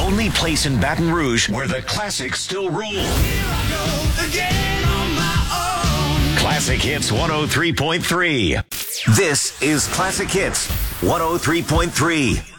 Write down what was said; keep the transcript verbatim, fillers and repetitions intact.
only place in Baton Rouge where the classics still rule. Here I go again on my own. Classic Hits one oh three point three. This is Classic Hits one oh three point three.